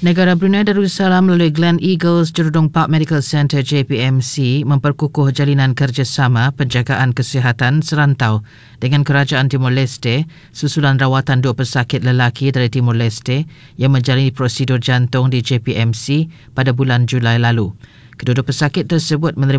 Negara Brunei Darussalam melalui Glen Eagles Jerudong Park Medical Centre JPMC memperkukuh jalinan kerjasama penjagaan kesihatan serantau dengan Kerajaan Timor Leste susulan rawatan 2 pesakit lelaki dari Timor Leste yang menjalani prosedur jantung di JPMC pada bulan Julai lalu. Kedua-dua pesakit tersebut menerima